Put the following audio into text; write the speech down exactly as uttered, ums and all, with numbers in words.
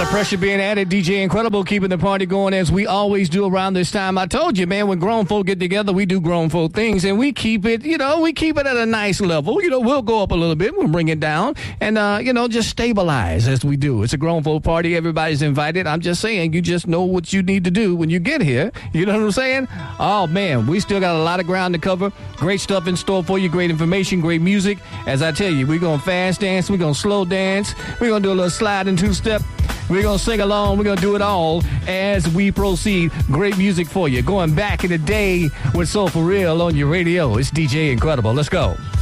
The pressure being added, D J Incredible keeping the party going as we always do around this time. I told you, man, when grown folk get together, we do grown folk things, and we keep it, you know, we keep it at a nice level. You know, we'll go up a little bit, we'll bring it down, and, uh, you know, just stabilize as we do. It's a grown folk party. Everybody's invited. I'm just saying, you just know what you need to do when you get here. You know what I'm saying? Oh, man, we still got a lot of ground to cover. Great stuff in store for you. Great information, great music. As I tell you, we're going to fast dance. We're going to slow dance. We're going to do a little slide and two-step. We're going to sing along. We're going to do it all as we proceed. Great music for you. Going back in the day with Soul For Real on your radio. It's D J Incredible. Let's go.